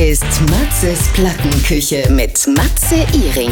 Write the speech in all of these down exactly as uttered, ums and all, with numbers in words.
ist Matzes Plattenküche mit Matze Ihring.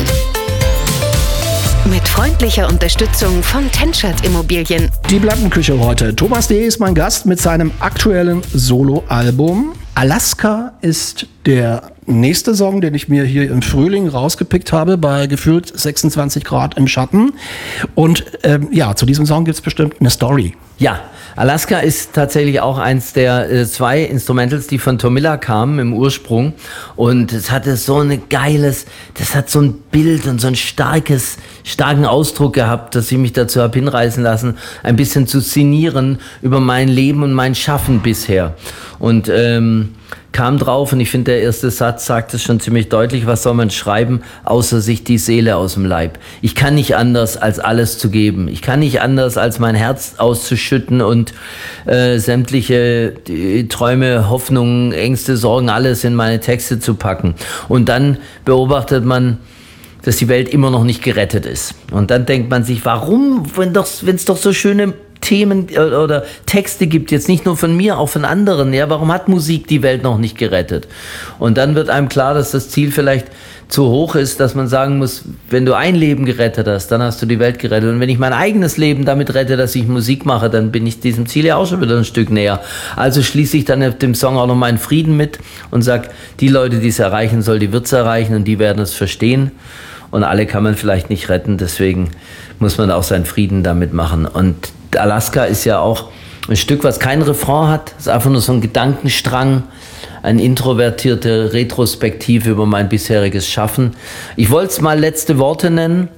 Mit freundlicher Unterstützung von Tenschert Immobilien. Die Plattenküche heute. Thomas D. ist mein Gast mit seinem aktuellen Soloalbum. Alaska ist der nächste Song, den ich mir hier im Frühling rausgepickt habe, bei gefühlt sechsundzwanzig Grad im Schatten. Und ähm, ja, zu diesem Song gibt es bestimmt eine Story. Ja, Alaska ist tatsächlich auch eins der äh, zwei Instrumentals, die von Tomilla kamen im Ursprung. Und es hatte so ein geiles, das hat so ein Bild und so ein starkes, starken Ausdruck gehabt, dass ich mich dazu habe hinreißen lassen, ein bisschen zu sinnieren über mein Leben und mein Schaffen bisher. Und ähm, kam drauf, und ich finde, der erste Satz sagt es schon ziemlich deutlich: Was soll man schreiben, außer sich die Seele aus dem Leib? Ich kann nicht anders, als alles zu geben. Ich kann nicht anders, als mein Herz auszuschütten und äh, sämtliche die Träume, Hoffnungen, Ängste, Sorgen, alles in meine Texte zu packen. Und dann beobachtet man, dass die Welt immer noch nicht gerettet ist. Und dann denkt man sich, warum, wenn doch, wenn es doch so schöne Themen oder Texte gibt, jetzt nicht nur von mir, auch von anderen, ja, warum hat Musik die Welt noch nicht gerettet? Und dann wird einem klar, dass das Ziel vielleicht zu hoch ist, dass man sagen muss, wenn du ein Leben gerettet hast, dann hast du die Welt gerettet. Und wenn ich mein eigenes Leben damit rette, dass ich Musik mache, dann bin ich diesem Ziel ja auch schon wieder ein Stück näher. Also schließe ich dann auf dem Song auch noch meinen Frieden mit und sage, die Leute, die es erreichen soll, die wird es erreichen und die werden es verstehen. Und alle kann man vielleicht nicht retten, deswegen muss man auch seinen Frieden damit machen. Und Alaska ist ja auch ein Stück, was kein Refrain hat. Es ist einfach nur so ein Gedankenstrang, eine introvertierte Retrospektive über mein bisheriges Schaffen. Ich wollte es mal letzte Worte nennen,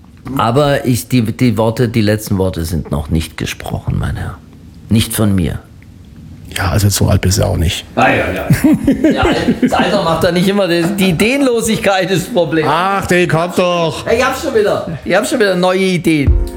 aber ich, die, die Worte, die letzten Worte sind noch nicht gesprochen, mein Herr. Nicht von mir. Ja, also so alt bist du auch nicht. Ah, ja, ja. Ja, das Alter macht da nicht immer, das, die Ideenlosigkeit ist das Problem. Ach, die kommt doch. Ich hab schon wieder, ich hab schon wieder neue Ideen.